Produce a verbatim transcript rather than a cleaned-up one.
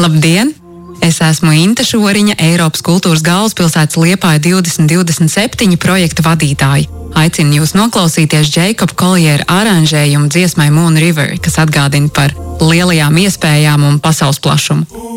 Labdien! Es esmu Inte Šoriņa, Eiropas kultūras galvaspilsētas Liepāja divdesmit divdesmit septiņi projekta vadītāja. Aicinu jūs noklausīties Jacoba Colliera aranžējumu dziesmai Moon River, kas atgādina par lielajām iespējām un pasaules plašumu.